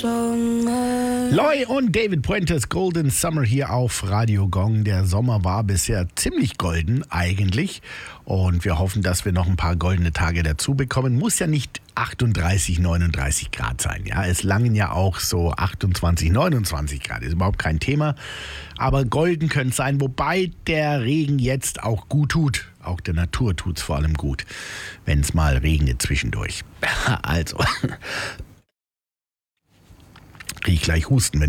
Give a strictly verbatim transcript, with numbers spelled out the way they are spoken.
Loy und David Puentes, Golden Summer hier auf Radio Gong. Der Sommer war bisher ziemlich golden eigentlich und wir hoffen, dass wir noch ein paar goldene Tage dazu bekommen. Muss ja nicht achtunddreißig, neununddreißig Grad sein. Ja, es langen ja auch so achtundzwanzig, neunundzwanzig Grad. Ist überhaupt kein Thema. Aber golden könnte es sein, wobei der Regen jetzt auch gut tut. Auch der Natur tut es vor allem gut, wenn es mal regnet zwischendurch. Also, kriege ich gleich Husten, wenn